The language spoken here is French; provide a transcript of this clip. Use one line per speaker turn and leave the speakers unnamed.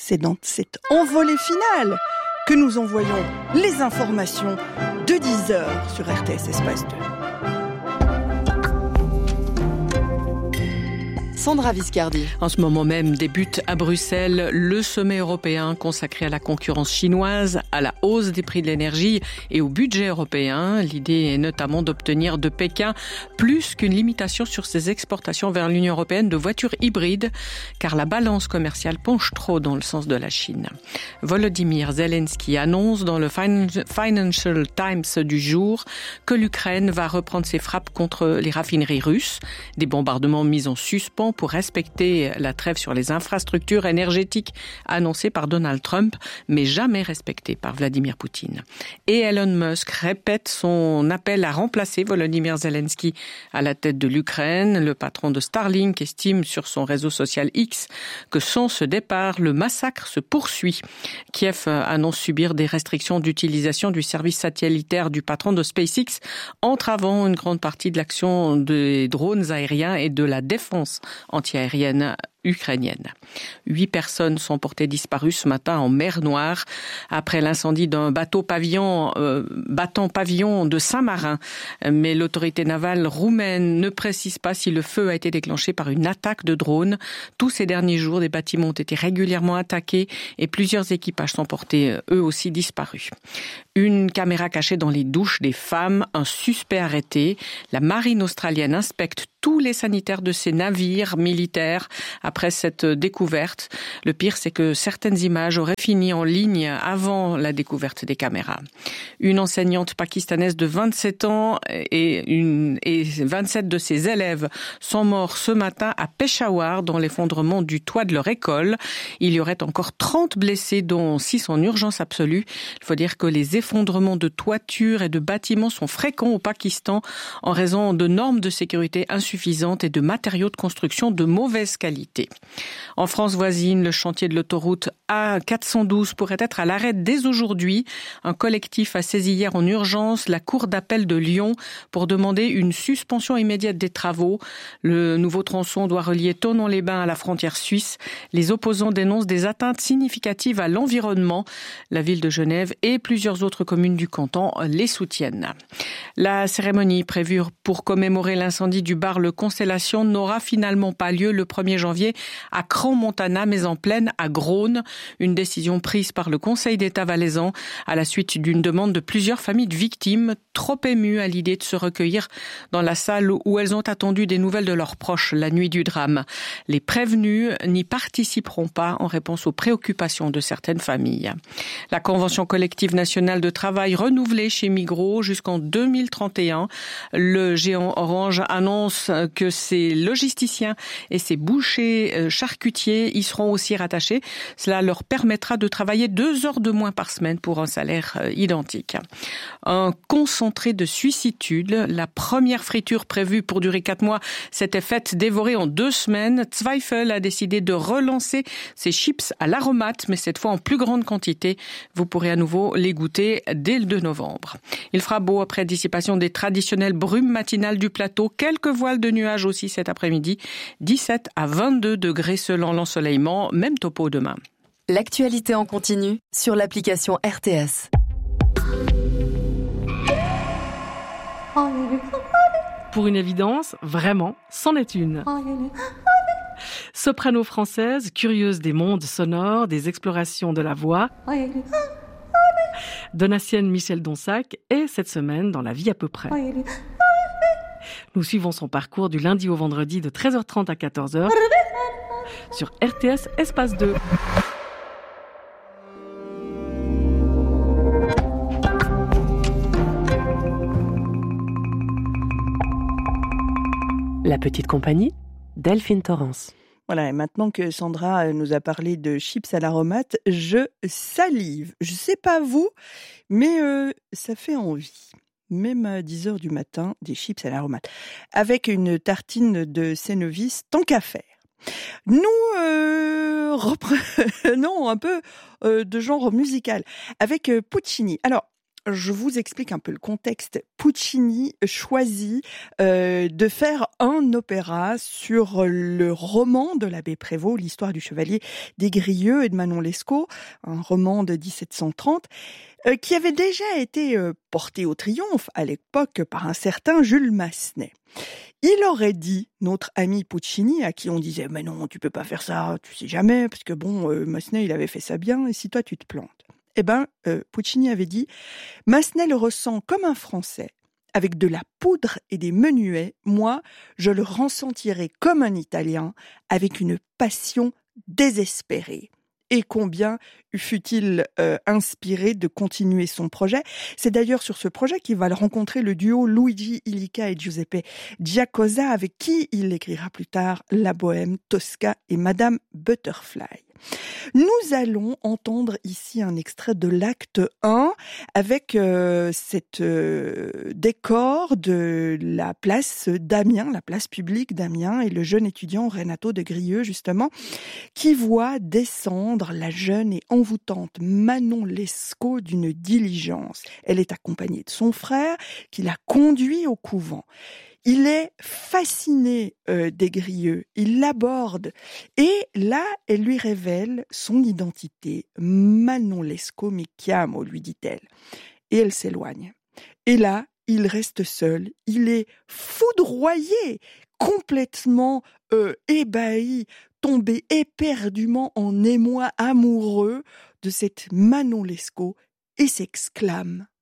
c'est dans cette envolée finale que nous envoyons les informations de 10h sur RTS Espace 2.
Sandra Viscardi.
En ce moment même débute à Bruxelles le sommet européen consacré à la concurrence chinoise, à la hausse des prix de l'énergie et au budget européen. L'idée est notamment d'obtenir de Pékin plus qu'une limitation sur ses exportations vers l'Union européenne de voitures hybrides, car la balance commerciale penche trop dans le sens de la Chine. Volodymyr Zelensky annonce dans le Financial Times du jour que l'Ukraine va reprendre ses frappes contre les raffineries russes, des bombardements mis en suspens pour respecter la trêve sur les infrastructures énergétiques annoncée par Donald Trump, mais jamais respectée par Vladimir Poutine. Et Elon Musk répète son appel à remplacer Volodymyr Zelensky à la tête de l'Ukraine. Le patron de Starlink estime sur son réseau social X que sans ce départ, le massacre se poursuit. Kiev annonce subir des restrictions d'utilisation du service satellitaire du patron de SpaceX, entravant une grande partie de l'action des drones aériens et de la défense antiaérienne ukrainienne. 8 personnes sont portées disparues ce matin en mer Noire après l'incendie d'un bateau pavillon de Saint-Marin. Mais l'autorité navale roumaine ne précise pas si le feu a été déclenché par une attaque de drone. Tous ces derniers jours, des bâtiments ont été régulièrement attaqués et plusieurs équipages sont portés eux aussi disparus. Une caméra cachée dans les douches des femmes, un suspect arrêté. La marine australienne inspecte tous les sanitaires de ses navires militaires après cette découverte. Le pire, c'est que certaines images auraient fini en ligne avant la découverte des caméras. Une enseignante pakistanaise de 27 ans et 27 de ses élèves sont morts ce matin à Peshawar dans l'effondrement du toit de leur école. Il y aurait encore 30 blessés, dont 6 en urgence absolue. Il faut dire que les effondrements de toitures et de bâtiments sont fréquents au Pakistan en raison de normes de sécurité insuffisantes et de matériaux de construction de mauvaise qualité. En France voisine, le chantier de l'autoroute A412 pourrait être à l'arrêt dès aujourd'hui. Un collectif a saisi hier en urgence la Cour d'appel de Lyon pour demander une suspension immédiate des travaux. Le nouveau tronçon doit relier Thonon-les-Bains à la frontière suisse. Les opposants dénoncent des atteintes significatives à l'environnement. La ville de Genève et plusieurs autres communes du canton les soutiennent. La cérémonie prévue pour commémorer l'incendie du bar Le Constellation n'aura finalement pas lieu le 1er janvier à Crans-Montana, mais en plaine à Grosne. Une décision prise par le Conseil d'État valaisan à la suite d'une demande de plusieurs familles de victimes, trop émues à l'idée de se recueillir dans la salle où elles ont attendu des nouvelles de leurs proches la nuit du drame. Les prévenus n'y participeront pas en réponse aux préoccupations de certaines familles. La Convention collective nationale de travail renouvelée chez Migros jusqu'en 2031. Le géant Orange annonce que ses logisticiens et ses bouchers charcutiers y seront aussi rattachés. Cela leur permettra de travailler 2 heures de moins par semaine pour un salaire identique. Un concentré de suissitude. La première friture prévue pour durer 4 mois s'était faite dévorer en 2 semaines. Zweifel a décidé de relancer ses chips à l'aromate, mais cette fois en plus grande quantité. Vous pourrez à nouveau les goûter dès le 2 novembre. Il fera beau après dissipation des traditionnelles brumes matinales du plateau. Quelques voiles de nuages aussi cet après-midi. 17 à 22 degrés selon l'ensoleillement. Même topo demain.
L'actualité en continu sur l'application RTS.
Pour une évidence, vraiment, c'en est une. Soprano française, curieuse des mondes sonores, des explorations de la voix, Donatienne Michel Donsac est cette semaine dans La vie à peu près. Nous suivons son parcours du lundi au vendredi de 13h30 à 14h sur RTS Espace 2. La petite compagnie, Delphine Torrance.
Voilà, et maintenant que Sandra nous a parlé de chips à l'aromate, je salive. Je sais pas vous, mais ça fait envie. Même à 10h du matin, des chips à l'aromate. Avec une tartine de Cénovis, tant qu'à faire. Nous reprenons un peu de genre musical avec Puccini. Alors, je vous explique un peu le contexte. Puccini choisit de faire un opéra sur le roman de l'abbé Prévost, l'histoire du chevalier des Grieux et de Manon Lescaut, un roman de 1730, qui avait déjà été porté au triomphe à l'époque par un certain Jules Massenet. Il aurait dit, notre ami Puccini, à qui on disait « Mais non, tu peux pas faire ça, tu sais jamais, parce que bon, Massenet, il avait fait ça bien, et si toi, tu te plantes ?» Eh ben, Puccini avait dit « Massenet le ressent comme un Français, avec de la poudre et des menuets. Moi, je le ressentirai comme un Italien, avec une passion désespérée. » Et combien fut-il inspiré de continuer son projet. C'est d'ailleurs sur ce projet qu'il va rencontrer le duo Luigi Illica et Giuseppe Giacosa, avec qui il écrira plus tard La Bohème, Tosca et Madame Butterfly. Nous allons entendre ici un extrait de l'acte 1 avec cette décor de la place d'Amiens, la place publique d'Amiens, et le jeune étudiant Renato de Grieux, justement, qui voit descendre la jeune et envoûtante Manon Lescaut d'une diligence. Elle est accompagnée de son frère qui la conduit au couvent. Il est fasciné des Grieux, il l'aborde et là, elle lui révèle son identité. « Manon Lescaut mi chiamo », lui dit-elle. Et elle s'éloigne. Et là, il reste seul, il est foudroyé, complètement ébahi, tombé éperdument en émoi amoureux de cette Manon Lescaut et s'exclame